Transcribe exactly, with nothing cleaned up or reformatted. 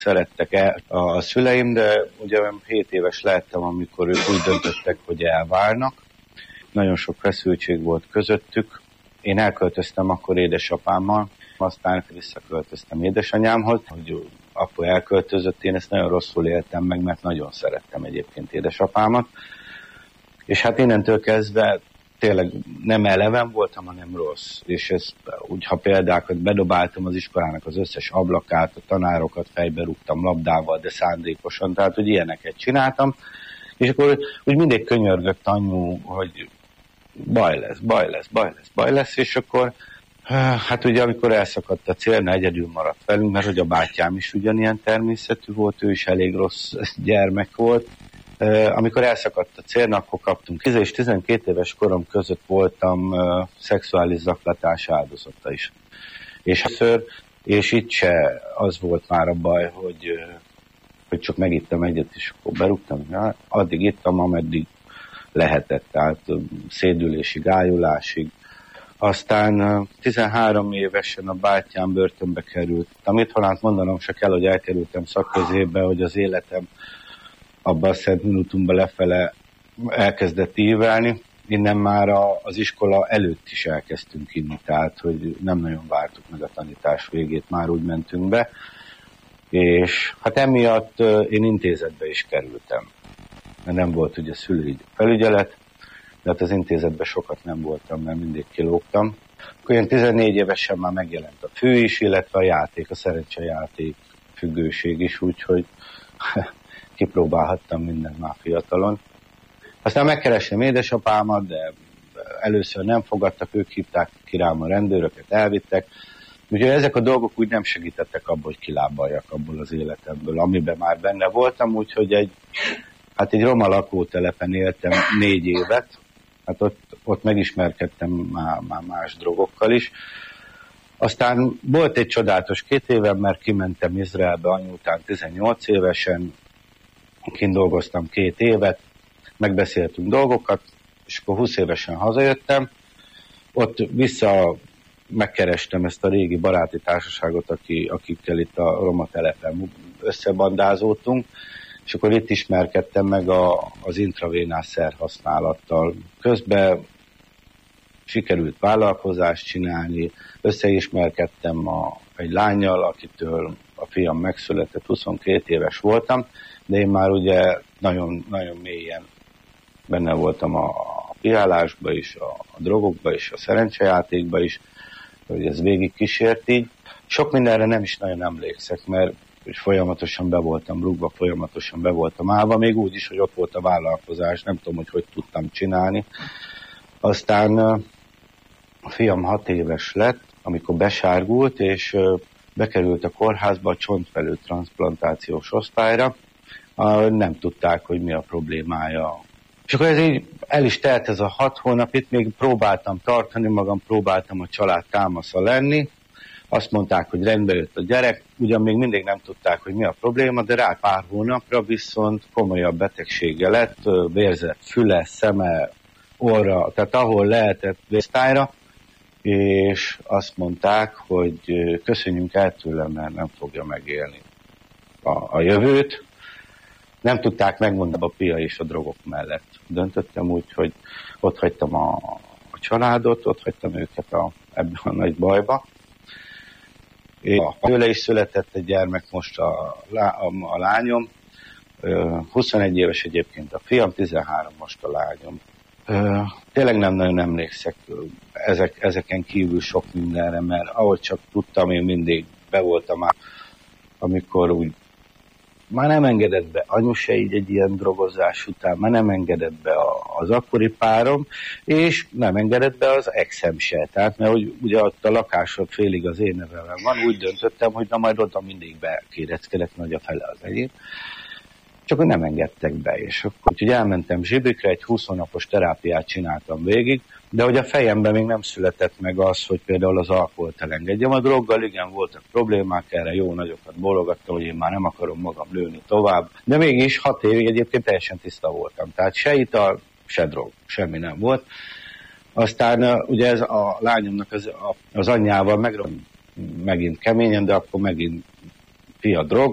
szerettek el a szüleim, de ugye hét éves lettem, amikor ők úgy döntöttek, hogy elválnak. Nagyon sok feszültség volt közöttük. Én elköltöztem akkor édesapámmal, aztán visszaköltöztem édesanyámhoz, hogy apu elköltözött, én ezt nagyon rosszul éltem meg, mert nagyon szerettem egyébként édesapámat. És hát innentől kezdve tényleg nem eleven voltam, hanem rossz. És ezt úgy, ha példákat bedobáltam az iskolának az összes ablakát, a tanárokat fejbe rúgtam labdával, de szándékosan, tehát hogy ilyeneket csináltam. És akkor úgy mindig könyörgött anyu, hogy baj lesz, baj lesz, baj lesz, baj lesz, és akkor hát ugye amikor elszakadt a célna, egyedül maradt velünk, mert hogy a bátyám is ugyanilyen természetű volt, ő is elég rossz gyermek volt. Amikor elszakadt a célna, akkor kaptunk. tíz és tizenkét éves korom között voltam uh, szexuális zaklatás áldozata is. És, és itt se az volt már a baj, hogy, uh, hogy csak megittem egyet, és akkor berúgtam. Ja, addig ittam, ameddig lehetett, tehát uh, szédülésig, ájulásig. Aztán uh, tizenhárom évesen a bátyám börtönbe került. Amit halánt mondanom se kell, hogy elkerültem szakközébe, hogy az életem abban a Szent Minutumban lefele elkezdett ívelni. Innen már a, az iskola előtt is elkezdtünk inni, tehát hogy nem nagyon vártuk meg a tanítás végét, már úgy mentünk be. És hát emiatt én intézetbe is kerültem. Mert nem volt ugye szülői felügyelet, de hát az intézetben sokat nem voltam, mert mindig kilógtam. Akkor én tizennégy évesen már megjelent a fű is, illetve a játék, a szerencsejáték függőség is, úgyhogy kipróbálhattam mindent már fiatalon. Aztán megkerestem édesapámat, de először nem fogadtak, ők hívták ki rám a rendőröket, elvittek. Úgyhogy ezek a dolgok úgy nem segítettek abból, hogy kilábaljak abból az életemből, amiben már benne voltam, úgyhogy egy, hát egy roma lakótelepen éltem négy évet, hát ott, ott megismerkedtem már, már más drogokkal is. Aztán volt egy csodálatos két évem, mert kimentem Izraelbe anyu után tizennyolc évesen, kint dolgoztam két évet, megbeszéltünk dolgokat, és akkor húsz évesen hazajöttem. Ott vissza megkerestem ezt a régi baráti társaságot, aki, akikkel itt a roma telepen összebandázódtunk, és akkor itt ismerkedtem meg a, az intravénás szerhasználattal. Közben sikerült vállalkozást csinálni, összeismerkedtem a, egy lánnyal, akitől a fiam megszületett, huszonkét éves voltam, de én már ugye nagyon, nagyon mélyen benne voltam a, a piálásba is, a, a drogokba is, a szerencsejátékba is, hogy ez végig kísért így. Sok mindenre nem is nagyon emlékszek, mert folyamatosan be voltam rúgva, folyamatosan be voltam állva, még úgy is, hogy ott volt a vállalkozás, nem tudom, hogy hogy tudtam csinálni. Aztán a fiam hat éves lett, amikor besárgult, és bekerült a kórházba a csontvelő transzplantációs osztályra. Nem tudták, hogy mi a problémája. És akkor ez így el is telt ez a hat hónap, itt még próbáltam tartani magam, próbáltam a család támasza lenni. Azt mondták, hogy rendbe jött a gyerek, ugyan még mindig nem tudták, hogy mi a probléma, de rá pár hónapra viszont komolyabb betegsége lett, vérzett füle, szeme, orra, tehát ahol lehetett vésztályra, és azt mondták, hogy köszönjünk el tőle, mert nem fogja megélni a, a jövőt. Nem tudták megmondani a pia és a drogok mellett. Döntöttem úgy, hogy ott hagytam a, a családot, ott hagytam őket a, ebben a nagy bajba. Tőle is született egy gyermek, most a, a, a lányom. huszonegy éves egyébként a fiam, tizenhárom most a lányom. Tényleg nem nagyon emlékszek ezek, ezeken kívül sok mindenre, mert ahogy csak tudtam, én mindig be voltam már, amikor úgy már nem engedett be anyu se így egy ilyen drogozás után, már nem engedett be az akkori párom, és nem engedett be az exem se. Tehát, mert hogy ugye ott a lakásod félig az én nevemben van, úgy döntöttem, hogy na majd oda mindig bekéreckedek, nagy a fele az enyém. Csak hogy nem engedtek be, és akkor úgyhogy elmentem Zsibikre, egy húsz hónapos terápiát csináltam végig, de hogy a fejemben még nem született meg az, hogy például az alkoholt elengedjem. A droggal igen voltak problémák, erre jó nagyokat bólogattam, hogy én már nem akarom magam lőni tovább, de mégis hat évig egyébként teljesen tiszta voltam. Tehát se ital, se drog, semmi nem volt. Aztán ugye ez a lányomnak az, az anyjával meg, megint keményen, de akkor megint fia drog,